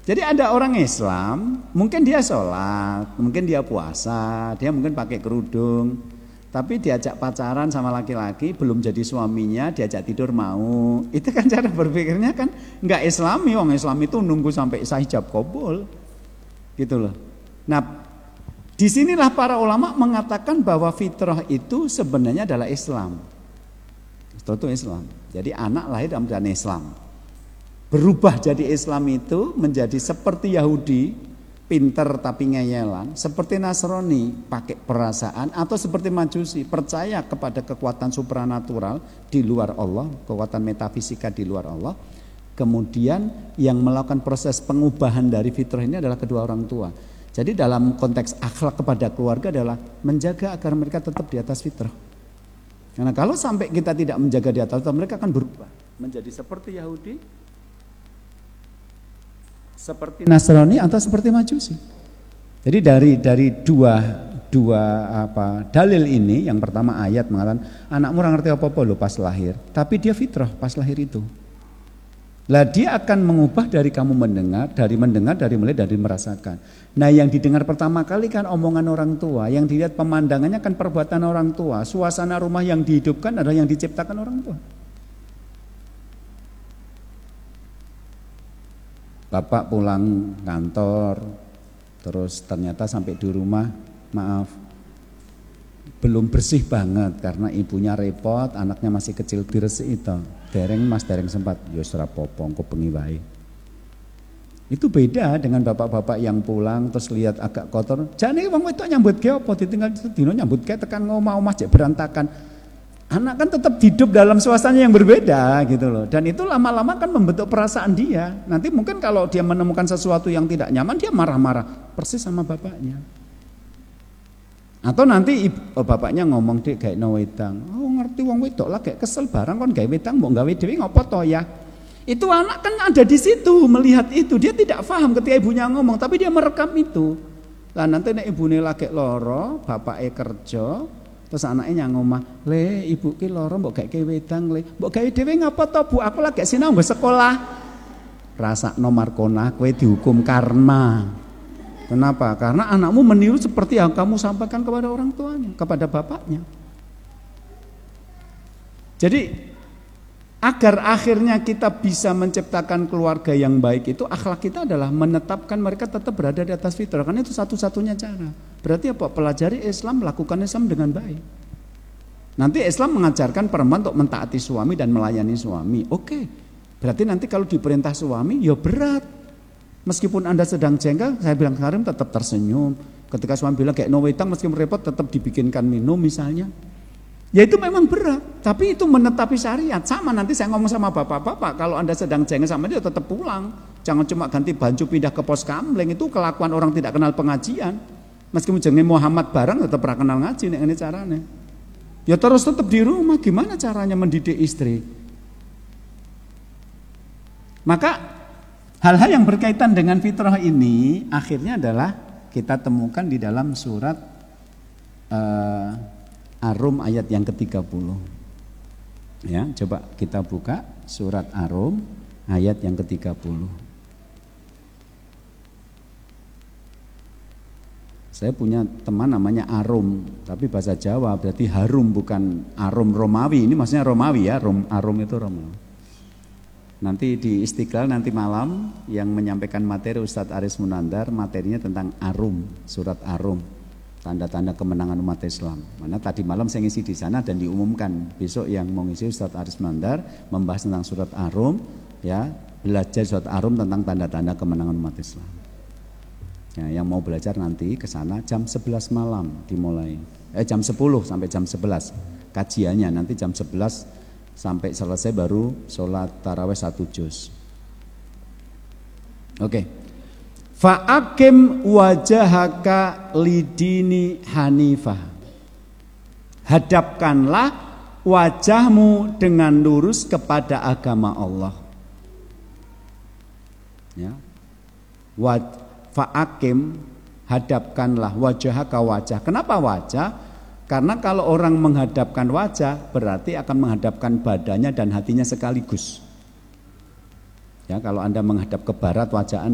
Jadi ada orang Islam, mungkin dia sholat, mungkin dia puasa, dia mungkin pakai kerudung, tapi diajak pacaran sama laki-laki, belum jadi suaminya, diajak tidur mau. Itu kan cara berpikirnya kan nggak Islami. Wong Islam itu nunggu sampai sah hijab kabul, gitu loh. Nah, disinilah para ulama mengatakan bahwa fitrah itu sebenarnya adalah Islam. Itu Islam. Jadi anak lahir dalam keadaan Islam. Berubah jadi Islam itu menjadi seperti Yahudi, pinter tapi ngeyelan, seperti Nasrani, pakai perasaan, atau seperti Majusi, percaya kepada kekuatan supranatural di luar Allah, kekuatan metafisika di luar Allah. Kemudian yang melakukan proses pengubahan dari fitrah ini adalah kedua orang tua. Jadi dalam konteks akhlak kepada keluarga adalah menjaga agar mereka tetap di atas fitrah. Karena kalau sampai kita tidak menjaga di atas fitrah, mereka akan berubah menjadi seperti Yahudi, seperti Nasrani, atau seperti Majusi. Jadi dari dua dalil ini, yang pertama ayat mengatakan anakmu ora ngerti apa-apa lho pas lahir, tapi dia fitrah pas lahir itu. Lah dia akan mengubah dari kamu mendengar, dari mulai dari merasakan. Nah, yang didengar pertama kali kan omongan orang tua, yang dilihat pemandangannya kan perbuatan orang tua, suasana rumah yang dihidupkan adalah yang diciptakan orang tua. Bapak pulang kantor, terus ternyata sampai di rumah, maaf, belum bersih banget karena ibunya repot, anaknya masih kecil diresik itu. Dereng sempat, ya ora apa-apa engko bengi wae. Itu beda dengan bapak-bapak yang pulang terus lihat agak kotor. Jane wong wedok nyambut ge apa ditinggal sedina nyambut ge tekan omah-omah jek berantakan. Anak kan tetap hidup dalam suasana yang berbeda gitu loh. Dan itu lama-lama kan membentuk perasaan dia. Nanti mungkin kalau dia menemukan sesuatu yang tidak nyaman, dia marah-marah persis sama bapaknya. Atau nanti bapaknya ngomong dek gawe no wedang. Oh ngerti wong wedok lah kayak kesel barang kon gawe wedang mbok gawe dhewe ngopo to ya. Itu anak kan ada di situ melihat itu. Dia tidak paham ketika ibunya ngomong, tapi dia merekam itu. Lah nanti nek ibune lagi loro, bapake kerja, terus anaknya yang ngomong, "Le, ibu ki loro mbok gawe wedang le. Mbok gawe dhewe ngopo to, Bu? Aku lagi sinau nggo sekolah." Rasakno Markona kowe dihukum karma. Kenapa? Karena anakmu meniru seperti yang kamu sampaikan kepada orang tuanya, kepada bapaknya. Jadi agar akhirnya kita bisa menciptakan keluarga yang baik itu, akhlak kita adalah menetapkan mereka tetap berada di atas fitrah. Karena itu satu-satunya cara. Berarti apa? Pelajari Islam, lakukan Islam dengan baik. Nanti Islam mengajarkan perempuan untuk mentaati suami dan melayani suami. Oke. Berarti nanti kalau diperintah suami, ya berat. Meskipun Anda sedang jengkel, saya bilang Karim tetap tersenyum. Ketika suami bilang kayak no wedang meskipun repot tetap dibikinkan minum misalnya. Ya itu memang berat, tapi itu menetapi syariat. Sama nanti saya ngomong sama bapak-bapak, kalau Anda sedang jengkel sama dia tetap pulang. Jangan cuma ganti baju pindah ke pos kamling, itu kelakuan orang tidak kenal pengajian. Meskipun jenenge Muhammad barang tetap pernah kenal ngaji nek ngene carane. Ya terus tetap di rumah, gimana caranya mendidik istri? Maka hal-hal yang berkaitan dengan fitrah ini akhirnya adalah kita temukan di dalam surat Ar-Rum ayat yang ke-30. Ya, coba kita buka surat Ar-Rum ayat yang ke-30. Saya punya teman namanya Arum, tapi bahasa Jawa berarti harum bukan Arum Romawi. Ini maksudnya Romawi ya, Arum itu Romawi. Nanti di Istiqlal nanti malam yang menyampaikan materi Ustadz Aris Munandar, materinya tentang Arum, surat Arum, tanda-tanda kemenangan umat Islam. Mana tadi malam saya ngisi di sana dan diumumkan besok yang mau ngisi Ustadz Aris Munandar membahas tentang surat Arum, ya belajar surat Arum tentang tanda-tanda kemenangan umat Islam. Ya, yang mau belajar nanti ke sana jam 11 malam dimulai, jam 10 sampai jam 11 kajiannya, nanti jam 11 sampai selesai baru sholat tarawih 1 juz. Oke. Fa'akim wajahaka lidini hanifah. Hadapkanlah wajahmu dengan lurus kepada agama Allah. Ya. Fa'akim, hadapkanlah wajahaka wajah. Kenapa wajah? Karena kalau orang menghadapkan wajah berarti akan menghadapkan badannya dan hatinya sekaligus. Ya, kalau Anda menghadap ke barat wajah